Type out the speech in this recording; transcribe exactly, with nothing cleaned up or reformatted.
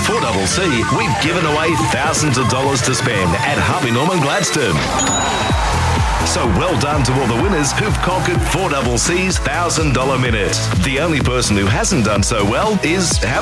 four C C, we've given away thousands of dollars to spend at Harvey Norman Gladstone. So well done to all the winners who've conquered four C C's one thousand dollars minute. The only person who hasn't done so well is